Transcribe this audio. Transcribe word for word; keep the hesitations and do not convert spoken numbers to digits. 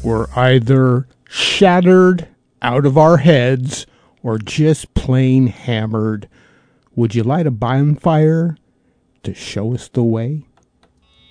We're either shattered out of our heads or just plain hammered. Would you light a bonfire to show us the way?